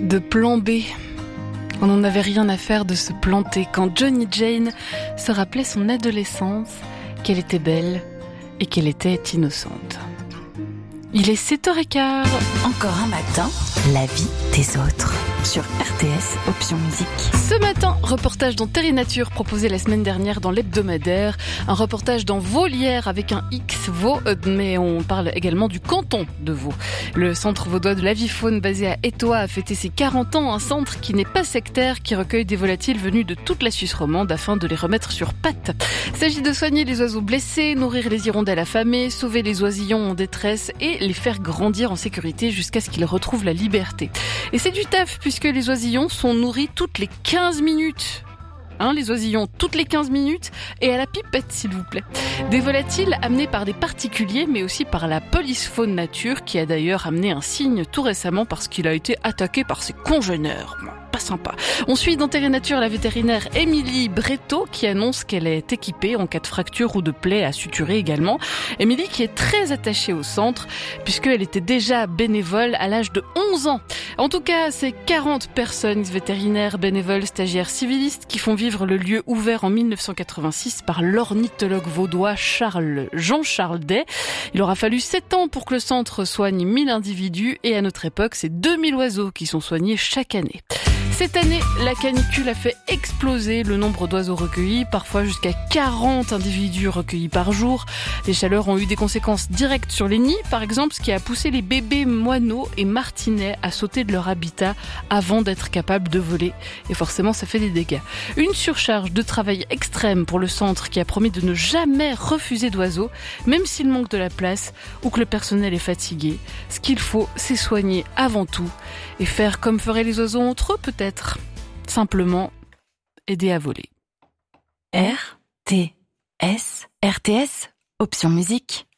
de plan B. On n'en avait rien à faire de se planter quand Johnny Jane se rappelait son adolescence, qu'elle était belle et qu'elle était innocente. Il est 7h15. Encore un matin, la vie des autres. Sur RTS, option musique. Ce matin, reportage dans Terre et Nature proposé la semaine dernière dans l'hebdomadaire. Un reportage dans Vaulhière avec un X, Vaud, mais on parle également du canton de Vaud. Le centre vaudois de l'avifaune basé à Étoile a fêté ses 40 ans. Un centre qui n'est pas sectaire, qui recueille des volatiles venus de toute la Suisse romande afin de les remettre sur pattes. Il s'agit de soigner les oiseaux blessés, nourrir les hirondelles affamées, sauver les oisillons en détresse et les faire grandir en sécurité jusqu'à ce qu'ils retrouvent la liberté. Et c'est du taf puisque les oisillons sont nourris toutes les 15 minutes. Les oisillons toutes les 15 minutes et à la pipette s'il vous plaît. Des volatiles amenés par des particuliers mais aussi par la police faune nature qui a d'ailleurs amené un signe tout récemment parce qu'il a été attaqué par ses congénères. Pas sympa. On suit dans Terre et Nature la vétérinaire Émilie Breteau qui annonce qu'elle est équipée en cas de fracture ou de plaie à suturer également. Émilie qui est très attachée au centre puisqu'elle était déjà bénévole à l'âge de 11 ans. En tout cas, c'est 40 personnes vétérinaires, bénévoles, stagiaires, civilistes qui font vivre le lieu ouvert en 1986 par l'ornithologue vaudois Jean-Charles Day. Il aura fallu 7 ans pour que le centre soigne 1000 individus et à notre époque, c'est 2000 oiseaux qui sont soignés chaque année. Cette année, la canicule a fait exploser le nombre d'oiseaux recueillis, parfois jusqu'à 40 individus recueillis par jour. Les chaleurs ont eu des conséquences directes sur les nids, par exemple, ce qui a poussé les bébés moineaux et martinets à sauter de leur habitat avant d'être capables de voler. Et forcément, ça fait des dégâts. Une surcharge de travail extrême pour le centre qui a promis de ne jamais refuser d'oiseaux, même s'il manque de la place ou que le personnel est fatigué. Ce qu'il faut, c'est soigner avant tout et faire comme feraient les oiseaux entre eux, peut-être. Simplement aider à voler. RTS, option musique.